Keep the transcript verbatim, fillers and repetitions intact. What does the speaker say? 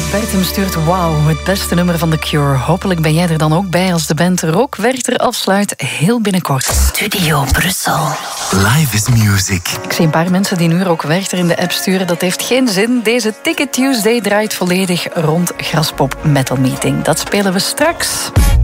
Bertem stuurt wauw, het beste nummer van The Cure. Hopelijk ben jij er dan ook bij als de band Rock Werchter afsluit heel binnenkort. Studio Brussel. Live is music. Ik zie een paar mensen die nu Rock Werchter in de app sturen. Dat heeft geen zin. Deze Ticket Tuesday draait volledig rond Graspop Metal Meeting. Dat spelen we straks.